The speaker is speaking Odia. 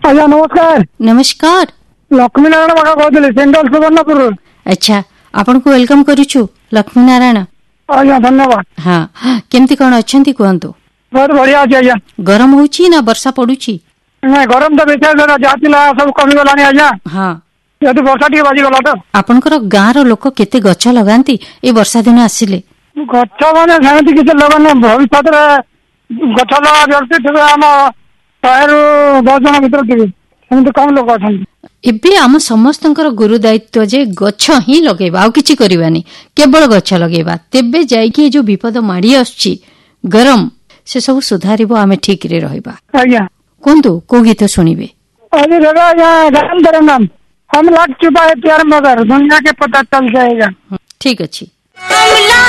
ଆଜ୍ଞା ନମସ୍କାର। ନମସ୍କାର। ଲକ୍ଷ୍ମୀ ନାରାୟଣ ବାଘ କହୁଥିଲି ସେଣ୍ଡଲ ସୁବର୍ଣ୍ଣପୁର। ଆଚ୍ଛା, ଆପଣଙ୍କୁ ୱେଲକମ୍ କରୁଛୁ ଲକ୍ଷ୍ମୀ ନାରାୟଣ। ଆଜ୍ଞା ଧନ୍ୟବାଦ। ହଁ, କେମିତି କଣ ଅଛନ୍ତି କୁହନ୍ତୁ? ବହୁତ ବଢିଆ ଅଛି ଆଜ୍ଞା। ଗରମ ହଉଛି ନା ବର୍ଷା ପଡୁଛି? ନାଇଁ ଗରମ ତ ବେଶୀ ଯାହା ଥିଲା ସବୁ କମିଗଲାଣି ଆଜ୍ଞା। ହଁ, ଯେହେତୁ ବର୍ଷା ଟିକେ ବାଜିଗଲା ତ। ଆପଣଙ୍କର ଗାଁର ଲୋକ କେତେ ଗଛ ଲଗାନ୍ତି ଏ ବର୍ଷା ଦିନ ଆସିଲେ? ଗଛ ମାନେ ସେମିତି କିଛି ଲଗାନି, ଭବିଷ୍ୟତରେ ଗଛ ଲଗା ବ୍ୟକ୍ତି ଥିବେ ଆମ 100ରୁ 10 ଜଣ ଭିତରେ ଥିବେ, ସେମିତି କମ ଲୋକ ଅଛନ୍ତି। ଏବେ ଆମ ସମସ୍ତଙ୍କର ଗୁରୁ ଦାୟିତ୍ୱ ଯେ ଗଛ ହିଁ ଲଗେଇବା, ଆଉ କିଛି କରିବାନି, କେବଳ ଗଛ ଲଗେଇବା। ତେବେ ଯାଇକି ଯୋଉ ବିପଦ ମାଡି ଆସୁଛି ଗରମ, ସେ ସବୁ ସୁଧାରିବ, ଆମେ ଠିକରେ ରହିବା। ଆଜ୍ଞା କୁହନ୍ତୁ କୋଉ ଗୀତ ଶୁଣିବେ? अभी रगा यहाँ राम तेरा नाम हम लग चुका है प्यार मगर दुनिया के पता चल जाएगा। ठीक अच्छी।